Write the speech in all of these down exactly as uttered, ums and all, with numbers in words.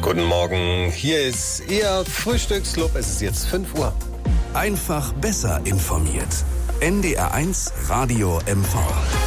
Guten Morgen, hier ist Ihr Frühstücksclub. Es ist jetzt fünf Uhr. Einfach besser informiert. N D R eins Radio M V.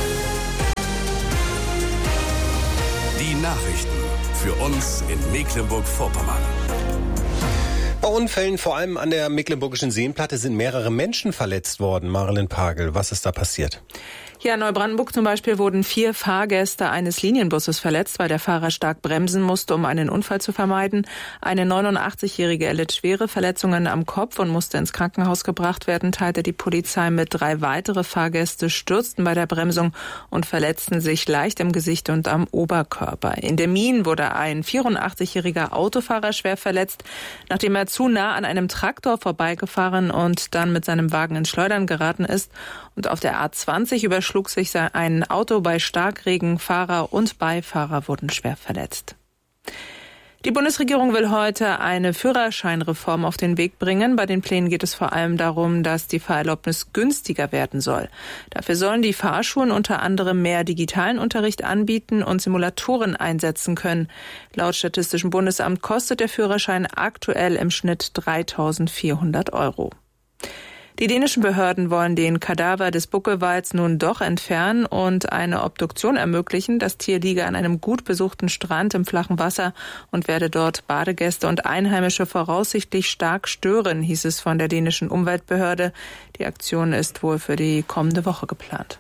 Die Nachrichten für uns in Mecklenburg-Vorpommern. Bei Unfällen, vor allem an der Mecklenburgischen Seenplatte, sind mehrere Menschen verletzt worden. Marilyn Pagel, was ist da passiert? Ja, in Neubrandenburg zum Beispiel wurden vier Fahrgäste eines Linienbusses verletzt, weil der Fahrer stark bremsen musste, um einen Unfall zu vermeiden. Eine neunundachtzigjährige erlitt schwere Verletzungen am Kopf und musste ins Krankenhaus gebracht werden, teilte die Polizei mit. Drei weitere Fahrgäste stürzten bei der Bremsung und verletzten sich leicht im Gesicht und am Oberkörper. In Demmin wurde ein vierundachtzigjähriger Autofahrer schwer verletzt, nachdem er zu nah an einem Traktor vorbeigefahren und dann mit seinem Wagen ins Schleudern geraten ist. Und auf der A zwanzig überschlug sich ein Auto bei Starkregen. Fahrer und Beifahrer wurden schwer verletzt. Die Bundesregierung will heute eine Führerscheinreform auf den Weg bringen. Bei den Plänen geht es vor allem darum, dass die Fahrerlaubnis günstiger werden soll. Dafür sollen die Fahrschulen unter anderem mehr digitalen Unterricht anbieten und Simulatoren einsetzen können. Laut Statistischem Bundesamt kostet der Führerschein aktuell im Schnitt dreitausendvierhundert Euro. Die dänischen Behörden wollen den Kadaver des Buckelwals nun doch entfernen und eine Obduktion ermöglichen. Das Tier liege an einem gut besuchten Strand im flachen Wasser und werde dort Badegäste und Einheimische voraussichtlich stark stören, hieß es von der dänischen Umweltbehörde. Die Aktion ist wohl für die kommende Woche geplant.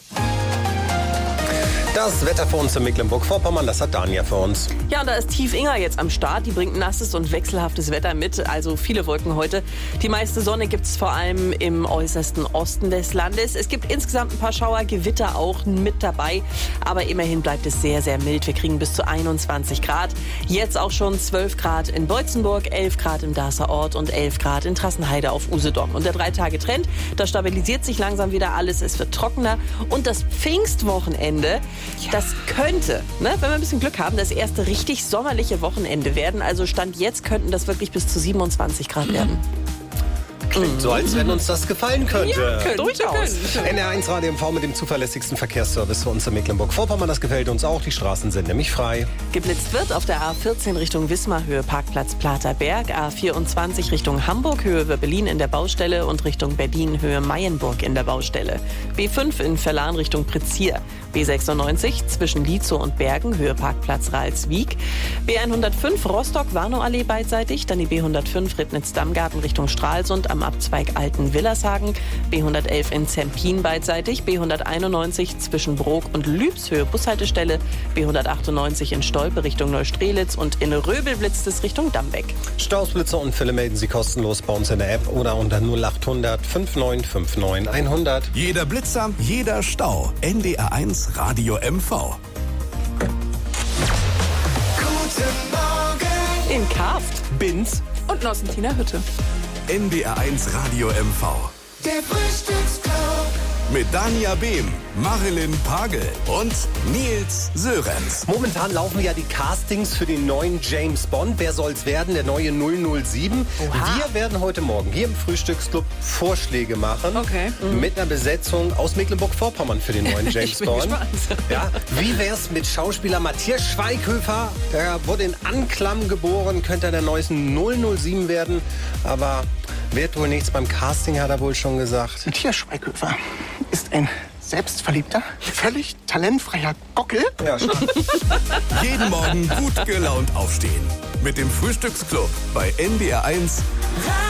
Das Wetter für uns in Mecklenburg-Vorpommern, das hat Dania für uns. Ja, und da ist Tief Inga jetzt am Start. Die bringt nasses und wechselhaftes Wetter mit, also viele Wolken heute. Die meiste Sonne gibt es vor allem im äußersten Osten des Landes. Es gibt insgesamt ein paar Schauer, Gewitter auch mit dabei. Aber immerhin bleibt es sehr, sehr mild. Wir kriegen bis zu einundzwanzig Grad. Jetzt auch schon zwölf Grad in Beutzenburg, elf Grad im Darßer Ort und elf Grad in Trassenheide auf Usedom. Und der Drei-Tage-Trend, da stabilisiert sich langsam wieder alles. Es wird trockener. Und das Pfingstwochenende, das könnte, ne, wenn wir ein bisschen Glück haben, das erste richtig sommerliche Wochenende werden. Also Stand jetzt könnten das wirklich bis zu siebenundzwanzig Grad werden. Klingt so, als wenn uns das gefallen könnte. Ja, könnte, durchaus. N D R eins Radio M V mit dem zuverlässigsten Verkehrsservice für uns in Mecklenburg-Vorpommern. Das gefällt uns auch. Die Straßen sind nämlich frei. Geblitzt wird auf der A vierzehn Richtung Wismar, Höhe Parkplatz Platerberg, A vierundzwanzig Richtung Hamburg, Höhe über Berlin in der Baustelle und Richtung Berlin, Höhe Mayenburg in der Baustelle. B fünf in Verlan Richtung Prizier. B sechsundneunzig zwischen Lietzow und Bergen, Höhe Parkplatz Ralswiek. B hundertfünf Rostock-Warnow-Allee beidseitig, dann die B hundertfünf Ribnitz-Dammgarten Richtung Stralsund am Abzweig Alten-Willershagen. B hundertelf in Zempin beidseitig, B hunderteinundneunzig zwischen Brok und Lübs, Höhe Bushaltestelle. B hundertachtundneunzig in Stolpe Richtung Neustrelitz und in Röbel blitzt es Richtung Dammbeck. Stausblitzer und Fälle melden Sie kostenlos bei uns in der App oder unter null achthundert fünfundneunzig neunundfünfzig hundert. Jeder Blitzer, jeder Stau. N D R eins Radio M V. Guten Morgen In Karft. Binz Und Nossentina Hütte. N D R eins Radio M V. Der Frühstücksclub. Mit Dania Behm, Marilyn Pagel und Nils Sörenz. Momentan laufen ja die Castings für den neuen James Bond. Wer soll's werden? Der neue null null sieben. Oha. Wir werden heute Morgen hier im Frühstücksclub Vorschläge machen. Okay. Mit einer Besetzung aus Mecklenburg-Vorpommern für den neuen James Ich bin Bond. gespannt. Ja, wie wär's mit Schauspieler Matthias Schweighöfer? Der wurde in Anklam geboren, könnte er der neuesten null null sieben werden. Aber wird wohl nichts, beim Casting hat er wohl schon gesagt. Matthias Schweighöfer ist ein selbstverliebter, völlig talentfreier Gockel. Ja, schon. Jeden Morgen gut gelaunt aufstehen. Mit dem Frühstücksclub bei N D R eins